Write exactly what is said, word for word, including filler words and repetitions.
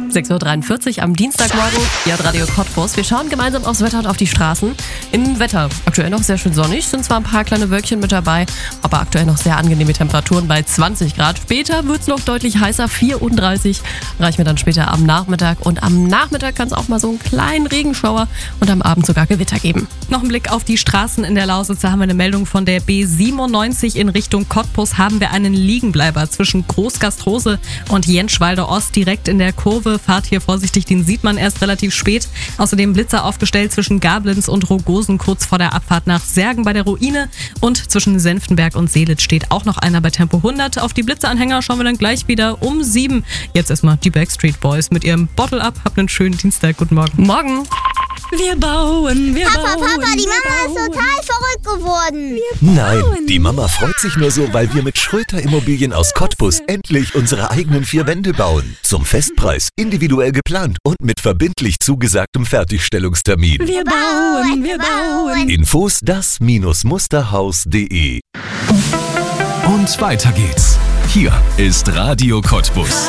sechs Uhr dreiundvierzig am Dienstagmorgen. Ihr hört Radio Cottbus. Wir schauen gemeinsam aufs Wetter und auf die Straßen. Im Wetter aktuell noch sehr schön sonnig, sind zwar ein paar kleine Wölkchen mit dabei, aber aktuell noch sehr angenehme Temperaturen bei zwanzig Grad. Später wird es noch deutlich heißer, vierunddreißig. Reichen wir dann später am Nachmittag. Und am Nachmittag kann es auch mal so einen kleinen Regenschauer und am Abend sogar Gewitter geben. Noch ein Blick auf die Straßen in der Lausitz. Da haben wir eine Meldung von der B siebenundneunzig in Richtung Cottbus. Haben wir einen Liegenbleiber zwischen Großgastrose und Jentschwalde Ost direkt in der Kurve. Fahrt hier vorsichtig, den sieht man erst relativ spät. Außerdem Blitzer aufgestellt zwischen Gablitz und Rogosen kurz vor der Abfahrt nach Särgen bei der Ruine. Und zwischen Senftenberg und Seelitz steht auch noch einer bei Tempo hundert. Auf die Blitzeranhänger schauen wir dann gleich wieder um sieben. Jetzt erstmal die Backstreet Boys mit ihrem Bottle Up. Habt einen schönen Dienstag. Guten Morgen. Morgen. Wir bauen, wir Papa, bauen. Papa, die Mama ist total verrückt geworden. Nein, die Mama freut sich nur so, weil wir mit Schröter Immobilien aus Cottbus endlich unsere eigenen vier Wände bauen. Zum Festpreis, individuell geplant und mit verbindlich zugesagtem Fertigstellungstermin. Wir bauen, wir bauen. Infos das Musterhaus punkt de. Und weiter geht's. Hier ist Radio Cottbus.